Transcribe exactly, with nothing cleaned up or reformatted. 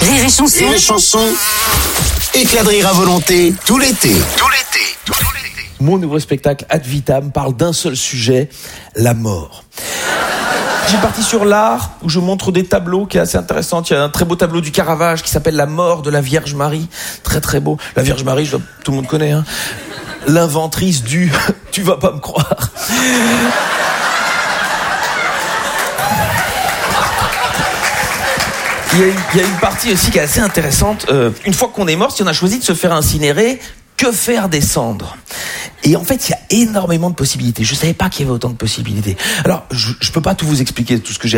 Rire et chanson. Et les chansons. Éclat de rire à volonté, tout l'été. Tout l'été. Tout l'été. Mon nouveau spectacle Ad Vitam parle d'un seul sujet, la mort. J'ai parti sur l'art, où je montre des tableaux qui est assez intéressant. Il y a un très beau tableau du Caravage qui s'appelle La mort de la Vierge Marie. Très très beau. La Vierge Marie, je dois, tout le monde connaît, hein. L'inventrice du « tu vas pas me croire ». Il y, a une, il y a une partie aussi qui est assez intéressante. Euh, une fois qu'on est mort, si on a choisi de se faire incinérer, que faire des cendres ? Et en fait, il y a énormément de possibilités. Je savais pas qu'il y avait autant de possibilités. Alors, je, je peux pas tout vous expliquer, tout ce que j'ai